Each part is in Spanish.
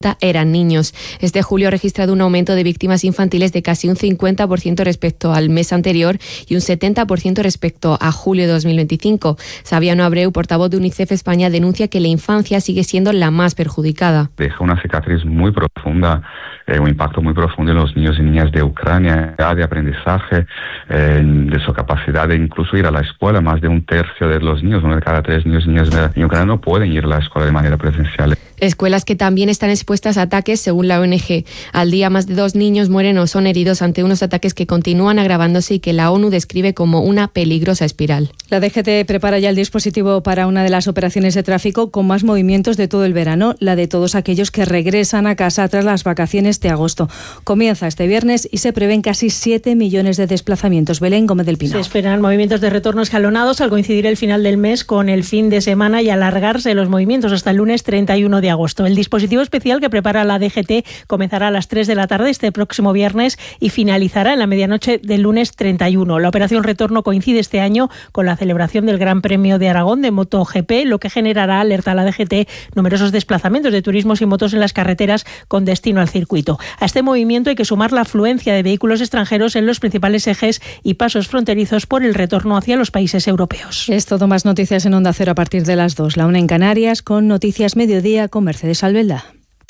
eran niños. Este julio ha registrado un aumento de víctimas infantiles de casi un 50% respecto al mes anterior y un 70% respecto a julio de 2025. Sabiano Abreu, portavoz de UNICEF España, denuncia que la infancia sigue siendo la más perjudicada. Deja una cicatriz muy profunda, un impacto muy profundo en los niños y niñas de Ucrania, de aprendizaje, de su capacidad de incluso ir a la escuela. Más de un tercio de los niños, 1 de cada 3 niños y niñas en Ucrania no pueden ir a la escuela de manera presencial. Escuelas que también están expuestas a ataques, según la ONG. Al día, más de 2 niños mueren o son heridos ante unos ataques que continúan agravándose y que la ONU describe como una peligrosa espiral. La DGT prepara ya el dispositivo para una de las operaciones de tráfico con más movimientos de todo el verano, la de todos aquellos que regresan a casa tras las vacaciones de agosto. Comienza este viernes y se prevén casi 7 millones de desplazamientos. Belén Gómez del Pino. Se esperan movimientos de retorno escalonados al coincidir el final del mes con el fin de semana y alargarse los movimientos hasta el lunes 31 de agosto. El dispositivo especial que prepara la DGT comenzará a las 3 de la tarde este próximo viernes y finalizará en la medianoche del lunes 31. La operación retorno coincide este año con la celebración del Gran Premio de Aragón de MotoGP, lo que generará, alerta a la DGT, numerosos desplazamientos de turismos y motos en las carreteras con destino al circuito. A este movimiento hay que sumar la afluencia de vehículos extranjeros en los principales ejes y pasos fronterizos por el retorno hacia los países europeos. Es todo, más noticias en Onda Cero a partir de las 2. La 1 en Canarias, con Noticias Mediodía con Mercedes Albelda.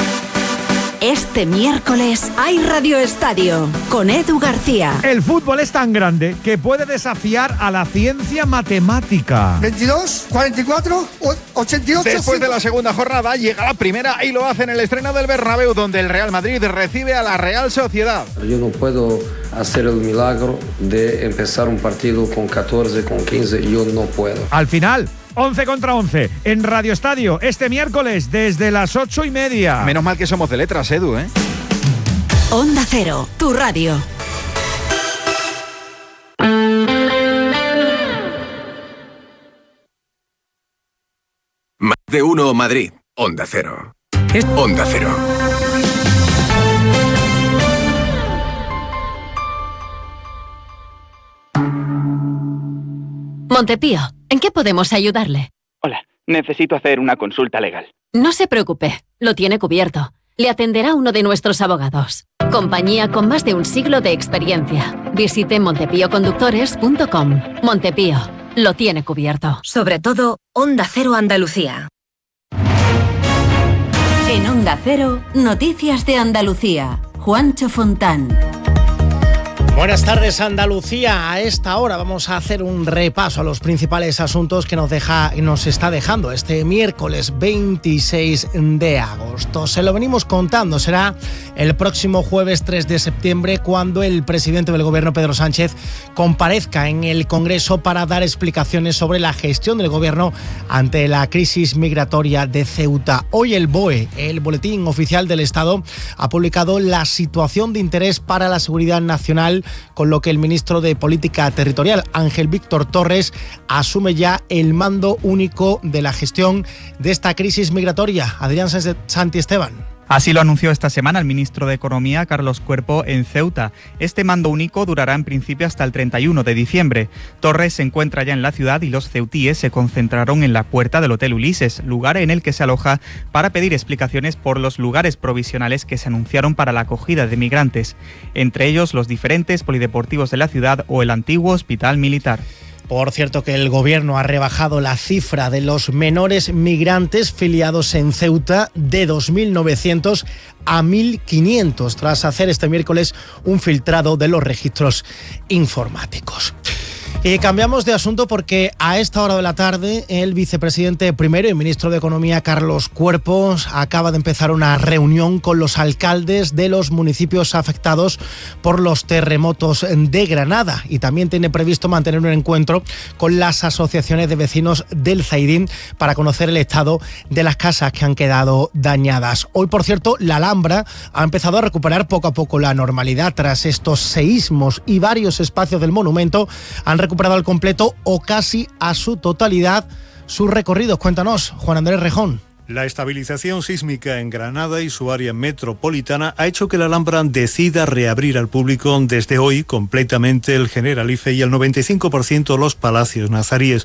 Este miércoles hay Radio Estadio con Edu García. El fútbol es tan grande que puede desafiar a la ciencia matemática. 22, 44, 88. Después de la segunda jornada llega la primera y lo hace en el estreno del Bernabéu, donde el Real Madrid recibe a la Real Sociedad. Yo no puedo hacer el milagro de empezar un partido con 14, con 15, yo no puedo. Al final, 11 contra 11 en Radio Estadio este miércoles desde las 8:30. Menos mal que somos de letras, Edu, ¿eh? Onda Cero, tu radio. Más de uno Madrid. Onda Cero. Onda Cero. Montepío, ¿en qué podemos ayudarle? Hola, necesito hacer una consulta legal. No se preocupe, lo tiene cubierto. Le atenderá uno de nuestros abogados. Compañía con más de un siglo de experiencia. Visite montepíoconductores.com. Montepío, lo tiene cubierto. Sobre todo, Onda Cero Andalucía. En Onda Cero, Noticias de Andalucía. Juancho Fontán. Buenas tardes, Andalucía. A esta hora vamos a hacer un repaso a los principales asuntos que nos está dejando este miércoles 26 de agosto. Se lo venimos contando, será el próximo jueves 3 de septiembre cuando el presidente del Gobierno, Pedro Sánchez, comparezca en el Congreso para dar explicaciones sobre la gestión del Gobierno ante la crisis migratoria de Ceuta. Hoy el BOE, el Boletín Oficial del Estado, ha publicado la situación de interés para la seguridad nacional, con lo que el ministro de Política Territorial, Ángel Víctor Torres, asume ya el mando único de la gestión de esta crisis migratoria. Adrián Santiesteban. Así lo anunció esta semana el ministro de Economía, Carlos Cuerpo, en Ceuta. Este mando único durará en principio hasta el 31 de diciembre. Torres se encuentra ya en la ciudad y los ceutíes se concentraron en la puerta del Hotel Ulises, lugar en el que se aloja para pedir explicaciones por los lugares provisionales que se anunciaron para la acogida de migrantes, entre ellos los diferentes polideportivos de la ciudad o el antiguo hospital militar. Por cierto, que el Gobierno ha rebajado la cifra de los menores migrantes filiados en Ceuta de 2.900 a 1.500 tras hacer este miércoles un filtrado de los registros informáticos. Y cambiamos de asunto porque a esta hora de la tarde el vicepresidente primero y ministro de Economía, Carlos Cuerpo, acaba de empezar una reunión con los alcaldes de los municipios afectados por los terremotos de Granada, y también tiene previsto mantener un encuentro con las asociaciones de vecinos del Zaidín para conocer el estado de las casas que han quedado dañadas. Hoy, por cierto, la Alhambra ha empezado a recuperar poco a poco la normalidad tras estos seísmos, y varios espacios del monumento han recuperado al completo o casi a su totalidad sus recorridos. Cuéntanos, Juan Andrés Rejón. La estabilización sísmica en Granada y su área metropolitana ha hecho que la Alhambra decida reabrir al público desde hoy completamente el Generalife y el 95% los palacios nazaríes.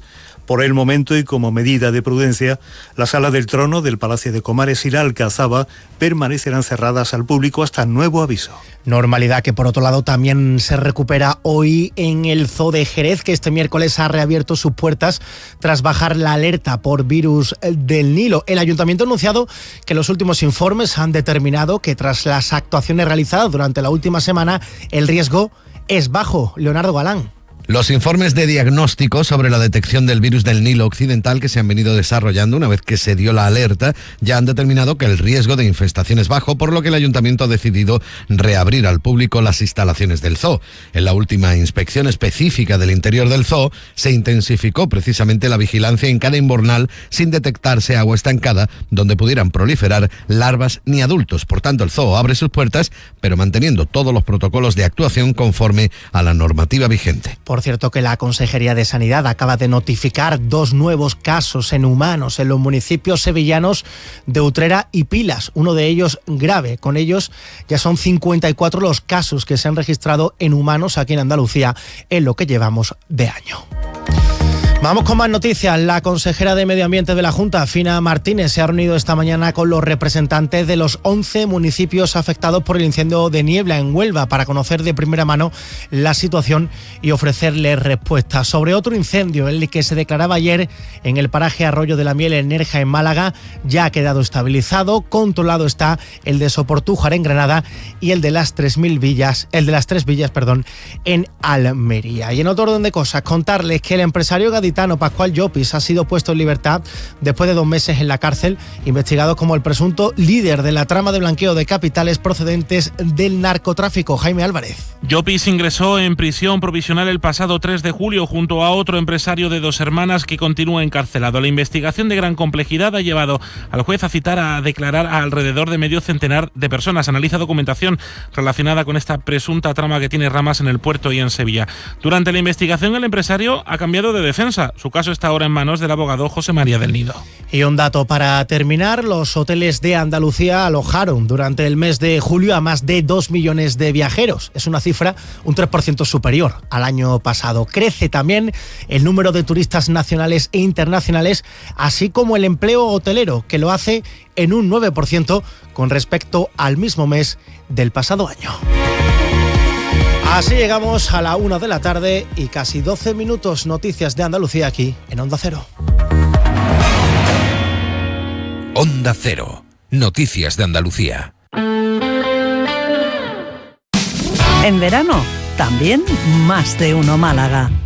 Por el momento y como medida de prudencia, la Sala del Trono del Palacio de Comares y la Alcazaba permanecerán cerradas al público hasta nuevo aviso. Normalidad que por otro lado también se recupera hoy en el Zoo de Jerez, que este miércoles ha reabierto sus puertas tras bajar la alerta por virus del Nilo. El ayuntamiento ha anunciado que los últimos informes han determinado que tras las actuaciones realizadas durante la última semana el riesgo es bajo. Leonardo Galán. Los informes de diagnóstico sobre la detección del virus del Nilo Occidental que se han venido desarrollando una vez que se dio la alerta ya han determinado que el riesgo de infestación es bajo, por lo que el ayuntamiento ha decidido reabrir al público las instalaciones del zoo. En la última inspección específica del interior del zoo se intensificó precisamente la vigilancia en cada invernal sin detectarse agua estancada donde pudieran proliferar larvas ni adultos. Por tanto, el zoo abre sus puertas, pero manteniendo todos los protocolos de actuación conforme a la normativa vigente. Por cierto que la Consejería de Sanidad acaba de notificar 2 nuevos casos en humanos en los municipios sevillanos de Utrera y Pilas, uno de ellos grave. Con ellos ya son 54 los casos que se han registrado en humanos aquí en Andalucía en lo que llevamos de año. Vamos con más noticias. La consejera de Medio Ambiente de la Junta, Fina Martínez, se ha reunido esta mañana con los representantes de los 11 municipios afectados por el incendio de Niebla en Huelva para conocer de primera mano la situación y ofrecerles respuestas. Sobre otro incendio, el que se declaraba ayer en el paraje Arroyo de la Miel en Nerja, en Málaga, ya ha quedado estabilizado. Controlado está el de Soportújar en Granada y el de las 3 villas, en Almería. Y en otro orden de cosas, contarles que el empresario gaditano Pascual Llopis ha sido puesto en libertad después de 2 meses en la cárcel, investigado como el presunto líder de la trama de blanqueo de capitales procedentes del narcotráfico. Jaime Álvarez. Llopis ingresó en prisión provisional el pasado 3 de julio junto a otro empresario de 2 hermanas que continúa encarcelado. La investigación de gran complejidad ha llevado al juez a citar a declarar a alrededor de medio centenar de personas. Analiza documentación relacionada con esta presunta trama que tiene ramas en el puerto y en Sevilla. Durante la investigación, el empresario ha cambiado de defensa. Su caso está ahora en manos del abogado José María del Nido. Y un dato para terminar: los hoteles de Andalucía alojaron durante el mes de julio a más de 2 millones de viajeros. Es una cifra un 3% superior al año pasado. Crece también el número de turistas nacionales e internacionales, así como el empleo hotelero, que lo hace en un 9% con respecto al mismo mes del pasado año. Así llegamos a la 1 de la tarde y casi 12 minutos. Noticias de Andalucía aquí en Onda Cero. Onda Cero. Noticias de Andalucía. En verano, también Más de Uno Málaga.